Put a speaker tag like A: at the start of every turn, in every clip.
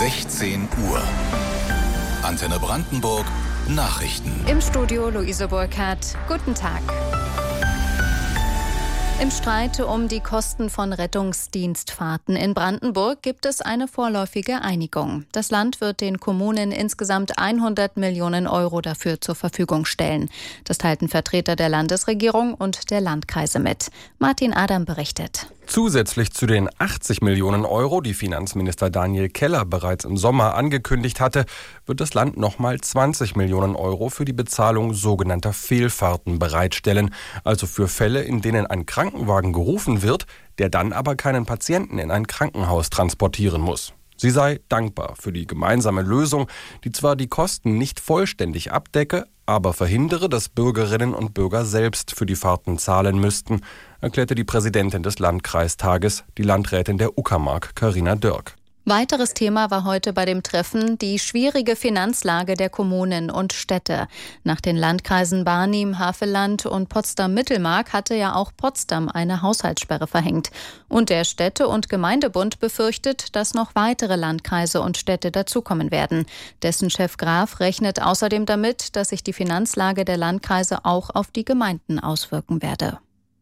A: 16 Uhr. Antenne Brandenburg, Nachrichten.
B: Im Studio Luise Burkhardt. Guten Tag. Im Streit um die Kosten von Rettungsdienstfahrten in Brandenburg gibt es eine vorläufige Einigung. Das Land wird den Kommunen insgesamt 100 Millionen Euro dafür zur Verfügung stellen. Das teilten Vertreter der Landesregierung und der Landkreise mit. Martin Adam berichtet.
C: Zusätzlich zu den 80 Millionen Euro, die Finanzminister Daniel Keller bereits im Sommer angekündigt hatte, wird das Land nochmal 20 Millionen Euro für die Bezahlung sogenannter Fehlfahrten bereitstellen. Also für Fälle, in denen ein Krankenwagen gerufen wird, der dann aber keinen Patienten in ein Krankenhaus transportieren muss. Sie sei dankbar für die gemeinsame Lösung, die zwar die Kosten nicht vollständig abdecke, aber verhindere, dass Bürgerinnen und Bürger selbst für die Fahrten zahlen müssten, erklärte die Präsidentin des Landkreistages, die Landrätin der Uckermark, Carina Dörk.
B: Weiteres Thema war heute bei dem Treffen die schwierige Finanzlage der Kommunen und Städte. Nach den Landkreisen Barnim, Havelland und Potsdam-Mittelmark hatte ja auch Potsdam eine Haushaltssperre verhängt. Und der Städte- und Gemeindebund befürchtet, dass noch weitere Landkreise und Städte dazukommen werden. Dessen Chef Graf rechnet außerdem damit, dass sich die Finanzlage der Landkreise auch auf die Gemeinden auswirken werde.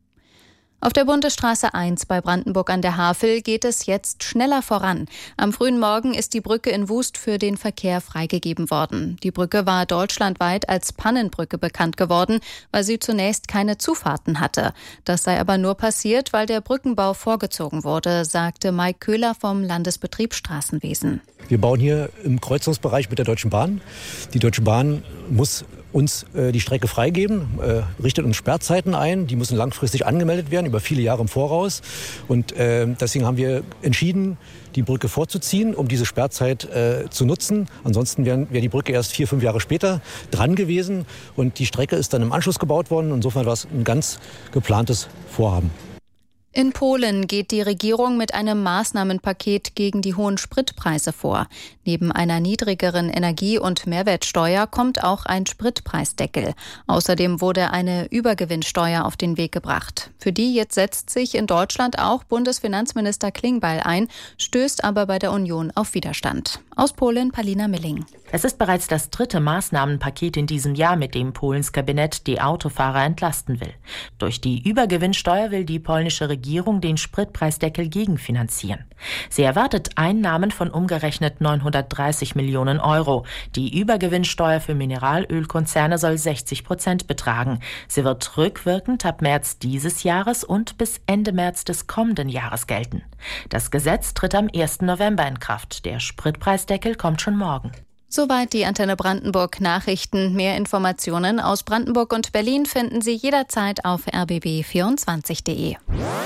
B: Auf der Bundesstraße 1 bei Brandenburg an der Havel geht es jetzt schneller voran. Am frühen Morgen ist die Brücke in Wust für den Verkehr freigegeben worden. Die Brücke war deutschlandweit als Pannenbrücke bekannt geworden, weil sie zunächst keine Zufahrten hatte. Das sei aber nur passiert, weil der Brückenbau vorgezogen wurde, sagte Mike Köhler vom Landesbetrieb Straßenwesen.
D: Wir bauen hier im Kreuzungsbereich mit der Deutschen Bahn. Die Deutsche Bahn muss uns die Strecke freigeben, richtet uns Sperrzeiten ein. Die müssen langfristig angemeldet werden, über viele Jahre im Voraus. Und deswegen haben wir entschieden, die Brücke vorzuziehen, um diese Sperrzeit zu nutzen. Ansonsten wäre die Brücke erst 4-5 Jahre später dran gewesen. Und die Strecke ist dann im Anschluss gebaut worden. Insofern war es ein ganz geplantes Vorhaben.
B: In Polen geht die Regierung mit einem Maßnahmenpaket gegen die hohen Spritpreise vor. Neben einer niedrigeren Energie- und Mehrwertsteuer kommt auch ein Spritpreisdeckel. Außerdem wurde eine Übergewinnsteuer auf den Weg gebracht. Für die jetzt setzt sich in Deutschland auch Bundesfinanzminister Klingbeil ein, stößt aber bei der Union auf Widerstand. Aus Polen Palina Milling.
E: Es ist bereits das 3. Maßnahmenpaket in diesem Jahr, mit dem Polens Kabinett die Autofahrer entlasten will. Durch die Übergewinnsteuer will die polnische Regierung den Spritpreisdeckel gegenfinanzieren. Sie erwartet Einnahmen von umgerechnet 930 Millionen Euro. Die Übergewinnsteuer für Mineralölkonzerne soll 60% betragen. Sie wird rückwirkend ab März dieses Jahres und bis Ende März des kommenden Jahres gelten. Das Gesetz tritt am 1. November in Kraft. Der Spritpreisdeckel kommt schon morgen.
B: Soweit die Antenne Brandenburg Nachrichten. Mehr Informationen aus Brandenburg und Berlin finden Sie jederzeit auf rbb24.de.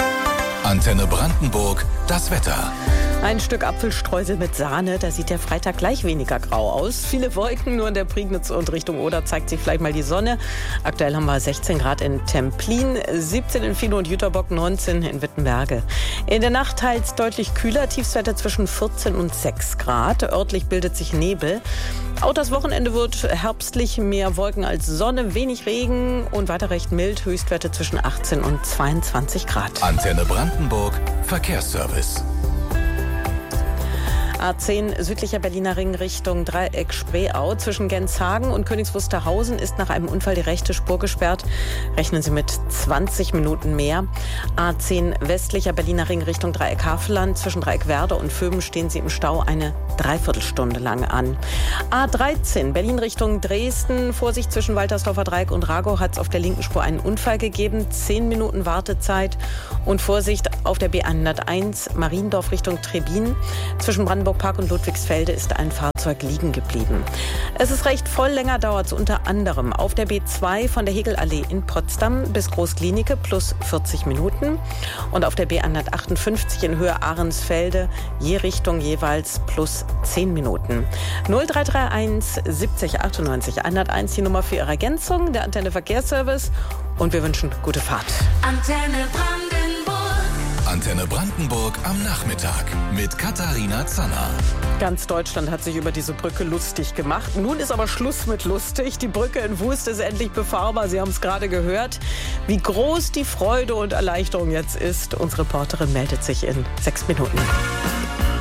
A: Antenne Brandenburg, das Wetter.
F: Ein Stück Apfelstreusel mit Sahne, da sieht der Freitag gleich weniger grau aus. Viele Wolken, nur in der Prignitz und Richtung Oder zeigt sich vielleicht mal die Sonne. Aktuell haben wir 16 Grad in Templin, 17 in Fino und Jüterbock, 19 in Wittenberge. In der Nacht teils deutlich kühler, Tiefstwerte zwischen 14 und 6 Grad. Örtlich bildet sich Nebel. Auch das Wochenende wird herbstlich, mehr Wolken als Sonne, wenig Regen und weiter recht mild, Höchstwerte zwischen 18 und 22 Grad.
A: Antenne Brandenburg, Verkehrsservice.
F: A10 südlicher Berliner Ring Richtung Dreieck Spreeau. Zwischen Genshagen und Königs Wusterhausen ist nach einem Unfall die rechte Spur gesperrt. Rechnen Sie mit 20 Minuten mehr. A10 westlicher Berliner Ring Richtung Dreieck Havelland. Zwischen Dreieck Werder und Föben stehen Sie im Stau eine Dreiviertelstunde lang an. A13 Berlin Richtung Dresden. Vorsicht zwischen Waltersdorfer Dreieck und Ragow hat es auf der linken Spur einen Unfall gegeben. 10 Minuten Wartezeit. Und Vorsicht auf der B101 Mariendorf Richtung Trebin. Zwischen Brandenburg Park und Ludwigsfelde ist ein Fahrzeug liegen geblieben. Es ist recht voll, länger dauert es unter anderem auf der B2 von der Hegelallee in Potsdam bis Großklinike plus 40 Minuten und auf der B158 in Höhe Ahrensfelde je Richtung jeweils plus 10 Minuten. 0331 70 98 101 die Nummer für Ihre Ergänzung, der Antenne Verkehrsservice und wir wünschen gute Fahrt.
A: Antenne Brandenburg am Nachmittag mit Katharina Zanner.
F: Ganz Deutschland hat sich über diese Brücke lustig gemacht. Nun ist aber Schluss mit lustig. Die Brücke in Wust ist endlich befahrbar. Sie haben es gerade gehört. Wie groß die Freude und Erleichterung jetzt ist. Unsere Reporterin meldet sich in 6 Minuten.